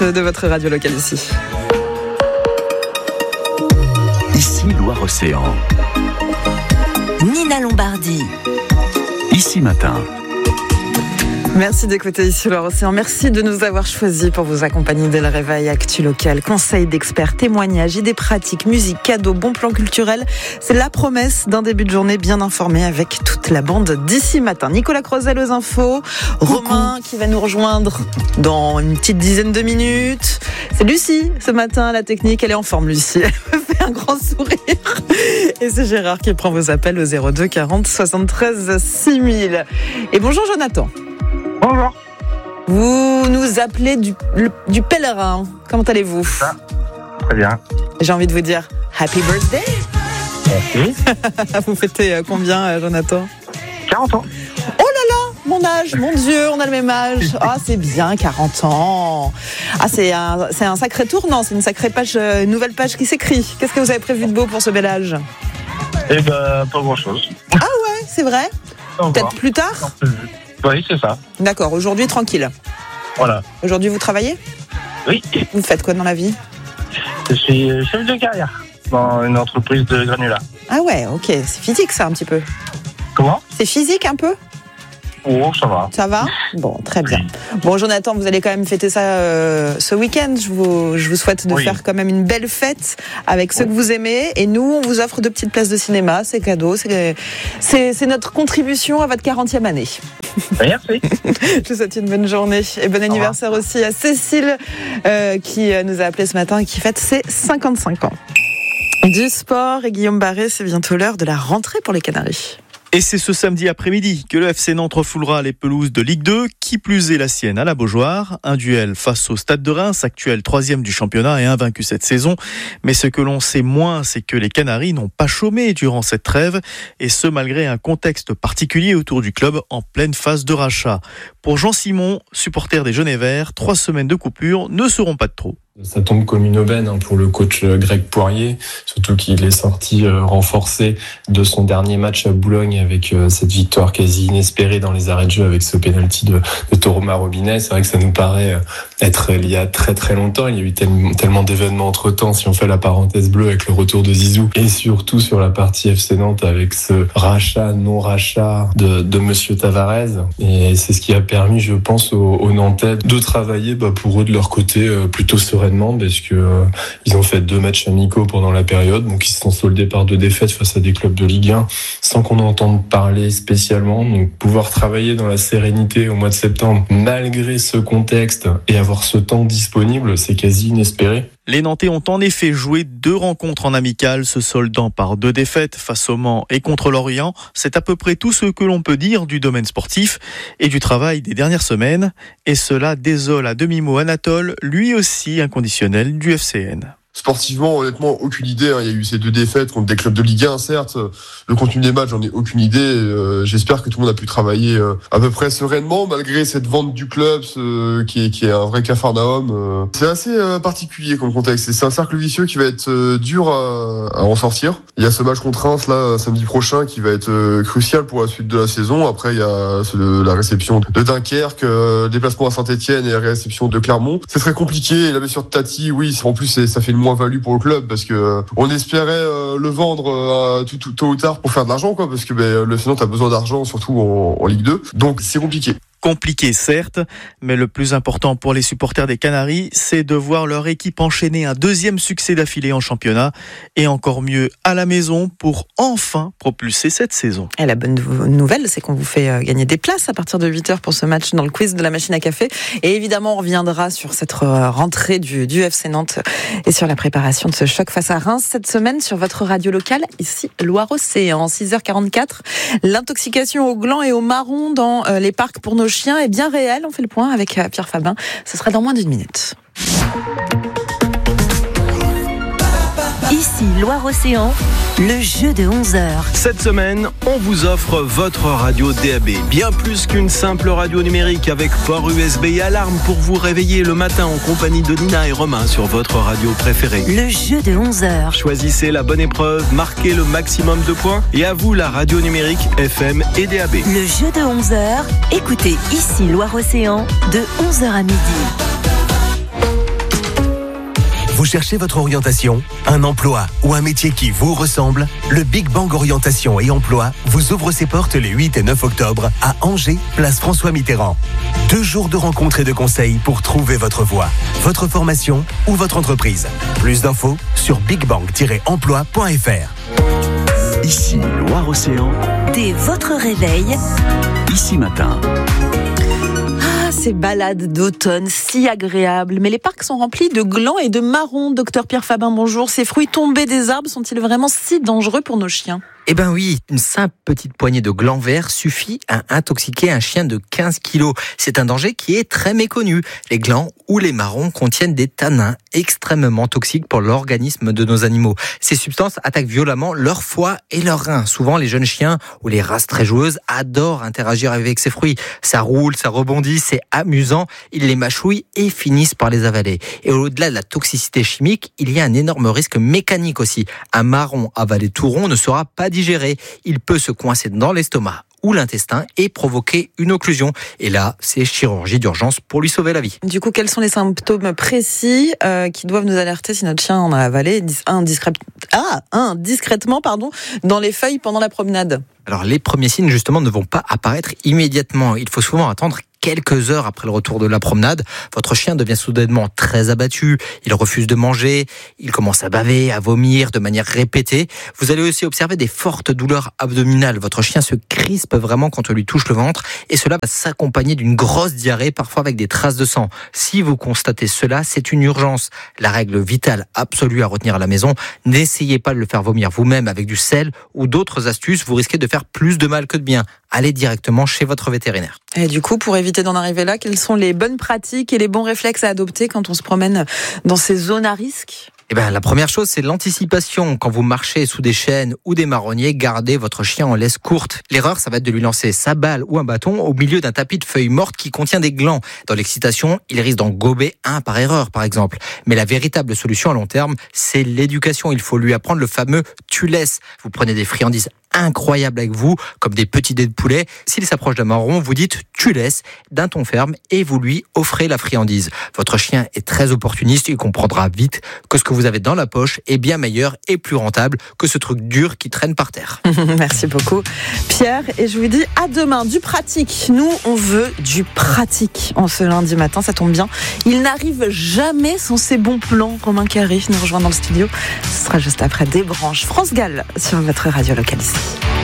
de votre radio locale ici. Ici Loire-Océan. Nina Lombardi. Ici Matin. Merci d'écouter Ici Loire-Océan. Merci de nous avoir choisis pour vous accompagner dès le réveil. Actu local, conseils d'experts, témoignages, idées pratiques, musique, cadeaux, bons plans culturels. C'est la promesse d'un début de journée bien informé avec toute la bande d'Ici Matin. Nicolas Crozel aux infos. Romain qui va nous rejoindre dans une petite dizaine de minutes. C'est Lucie ce matin à la technique. Elle est en forme, Lucie. Elle me fait un grand sourire. Et c'est Gérard qui prend vos appels au 02 40 73 6000. Et bonjour Jonathan. Bonjour. Vous nous appelez du pèlerin. Comment allez-vous ? Très bien. J'ai envie de vous dire Happy Birthday. Merci. Vous fêtez combien, Jonathan ? 40 ans. Oh là là, mon âge, mon Dieu, on a le même âge. Ah, c'est bien, 40 ans. Ah, c'est un sacré tournant, c'est une sacrée page, une nouvelle page qui s'écrit. Qu'est-ce que vous avez prévu de beau pour ce bel âge ? Eh ben, pas grand-chose. Ah ouais, c'est vrai ? Peut-être plus tard ? Oui, c'est ça. D'accord, aujourd'hui, tranquille. Voilà. Aujourd'hui, vous travaillez ? Oui. Vous faites quoi dans la vie ? Je suis chef de carrière dans une entreprise de granulats. Ah ouais, ok, c'est physique ça un petit peu. Comment ? C'est physique un peu ? Oh, ça va. Ça va ? Bon, très bien. Bon, Jonathan, vous allez quand même fêter ça ce week-end. Je vous souhaite de faire quand même une belle fête avec ceux que vous aimez. Et nous, on vous offre 2 petites places de cinéma. C'est cadeau. C'est notre contribution à votre 40e année. Merci. Je vous souhaite une bonne journée. Et bon anniversaire aussi à Cécile qui nous a appelé ce matin et qui fête ses 55 ans. Du sport et Guillaume Barré, c'est bientôt l'heure de la rentrée pour les Canaries. Et c'est ce samedi après-midi que le FC Nantes refoulera les pelouses de Ligue 2, qui plus est la sienne à la Beaujoire. Un duel face au Stade de Reims, actuel 3e du championnat et invaincu cette saison. Mais ce que l'on sait moins, c'est que les Canaries n'ont pas chômé durant cette trêve, et ce malgré un contexte particulier autour du club en pleine phase de rachat. Pour Jean Simon, supporter des Jaunes et Verts, 3 semaines de coupure ne seront pas de trop. Ça tombe comme une aubaine pour le coach Greg Poirier, surtout qu'il est sorti renforcé de son dernier match à Boulogne avec cette victoire quasi inespérée dans les arrêts de jeu avec ce pénalty de Toroma Robinet. C'est vrai que ça nous paraît être il y a très très longtemps. Il y a eu tellement d'événements entre-temps, si on fait la parenthèse bleue avec le retour de Zizou, et surtout sur la partie FC Nantes avec ce rachat, non-rachat de Monsieur Tavares. Et c'est ce qui a permis, je pense, aux Nantais de travailler pour eux de leur côté plutôt sereinement, parce que ils ont fait 2 matchs amicaux pendant la période, donc ils se sont soldés par 2 défaites face à des clubs de Ligue 1 sans qu'on entende parler spécialement. Donc pouvoir travailler dans la sérénité au mois de septembre malgré ce contexte et avoir ce temps disponible, c'est quasi inespéré. Les Nantais ont en effet joué 2 rencontres en amical, se soldant par 2 défaites face au Mans et contre Lorient. C'est à peu près tout ce que l'on peut dire du domaine sportif et du travail des dernières semaines. Et cela désole à demi-mot Anatole, lui aussi inconditionnel du FCN. Sportivement, honnêtement, aucune idée. Il y a eu ces 2 défaites contre des clubs de Ligue 1, certes. Le contenu des matchs, j'en ai aucune idée. J'espère que tout le monde a pu travailler à peu près sereinement, malgré cette vente du club qui est un vrai capharnaüm. C'est assez particulier comme contexte. Et c'est un cercle vicieux qui va être dur à en sortir. Il y a ce match contre Reims, là, samedi prochain, qui va être crucial pour la suite de la saison. Après, il y a la réception de Dunkerque, déplacement à Saint-Etienne et la réception de Clermont. C'est très compliqué. Et la blessure de Tati, oui, en plus, ça fait une moins-value pour le club, parce que on espérait le vendre tôt ou tard pour faire de l'argent, quoi, parce que le FC Nantes a besoin d'argent, surtout en Ligue 2. Donc c'est compliqué. Compliqué certes, mais le plus important pour les supporters des Canaries, c'est de voir leur équipe enchaîner un 2e succès d'affilée en championnat, et encore mieux à la maison pour enfin propulser cette saison. Et la bonne nouvelle, c'est qu'on vous fait gagner des places à partir de 8h pour ce match dans le quiz de la machine à café. Et évidemment, on reviendra sur cette rentrée du FC Nantes et sur la préparation de ce choc face à Reims cette semaine sur votre radio locale, ici Loire-Océan. 6h44, l'intoxication au gland et au marron dans les parcs pour nos chiens est bien réelle. On fait le point avec Pierre Fabin. Ce sera dans moins d'1 minute. Ici Loire-Océan, le jeu de 11h. Cette semaine, on vous offre votre radio DAB. Bien plus qu'une simple radio numérique avec port USB et alarme pour vous réveiller le matin en compagnie de Nina et Romain sur votre radio préférée. Le jeu de 11h. Choisissez la bonne épreuve, marquez le maximum de points et à vous la radio numérique FM et DAB. Le jeu de 11h. Écoutez ici Loire-Océan de 11h à midi. cherchez votre orientation, un emploi ou un métier qui vous ressemble? Le Big Bang Orientation et Emploi vous ouvre ses portes les 8 et 9 octobre à Angers, place François Mitterrand. 2 jours de rencontres et de conseils pour trouver votre voie, votre formation ou votre entreprise. Plus d'infos sur bigbang-emploi.fr. Ici, Loire-Océan. Dès votre réveil, Ici Matin. Ces balades d'automne si agréables, mais les parcs sont remplis de glands et de marrons. Docteur Pierre Fabin, bonjour. Ces fruits tombés des arbres sont-ils vraiment si dangereux pour nos chiens ? Eh ben oui, une simple petite poignée de glands verts suffit à intoxiquer un chien de 15 kilos. C'est un danger qui est très méconnu. Les glands ou les marrons contiennent des tanins extrêmement toxiques pour l'organisme de nos animaux. Ces substances attaquent violemment leur foie et leurs reins. Souvent, les jeunes chiens ou les races très joueuses adorent interagir avec ces fruits. Ça roule, ça rebondit, c'est amusant. Ils les mâchouillent et finissent par les avaler. Et au-delà de la toxicité chimique, il y a un énorme risque mécanique aussi. Un marron avalé tout rond ne sera pas digéré. Il peut se coincer dans l'estomac ou l'intestin et provoquer une occlusion. Et là, c'est chirurgie d'urgence pour lui sauver la vie. Du coup, quels sont les symptômes précis qui doivent nous alerter si notre chien en a avalé indiscrètement dans les feuilles pendant la promenade ? Alors, les premiers signes, justement, ne vont pas apparaître immédiatement. Il faut souvent attendre quelques heures après le retour de la promenade. Votre chien devient soudainement très abattu. Il refuse de manger. Il commence à baver, à vomir de manière répétée. Vous allez aussi observer des fortes douleurs abdominales. Votre chien se crispe vraiment quand on lui touche le ventre. Et cela va s'accompagner d'une grosse diarrhée, parfois avec des traces de sang. Si vous constatez cela, c'est une urgence. La règle vitale absolue à retenir à la maison, n'essayez pas de le faire vomir vous-même avec du sel ou d'autres astuces. Vous risquez de faire plus de mal que de bien. Allez directement chez votre vétérinaire. Et du coup, pour éviter d'en arriver là, quelles sont les bonnes pratiques et les bons réflexes à adopter quand on se promène dans ces zones à risque ? Eh ben, la première chose, c'est l'anticipation. Quand vous marchez sous des chênes ou des marronniers, gardez votre chien en laisse courte. L'erreur, ça va être de lui lancer sa balle ou un bâton au milieu d'un tapis de feuilles mortes qui contient des glands. Dans l'excitation, il risque d'en gober un par erreur, par exemple. Mais la véritable solution à long terme, c'est l'éducation. Il faut lui apprendre le fameux « tu laisses ». Vous prenez des friandises incroyables avec vous, comme des petits dés de poulet. S'il s'approche d'un marron, vous dites « tu laisses » d'un ton ferme et vous lui offrez la friandise. Votre chien est très opportuniste, il comprendra vite que ce que vous avez dans la poche est bien meilleur et plus rentable que ce truc dur qui traîne par terre. Merci beaucoup Pierre, et je vous dis à demain. Du pratique, nous on veut du pratique en ce lundi matin, ça tombe bien. Il n'arrive jamais sans ses bons plans. Romain Carré nous rejoint dans le studio, ce sera juste après Des Branches. France Gall sur votre radio locale ici.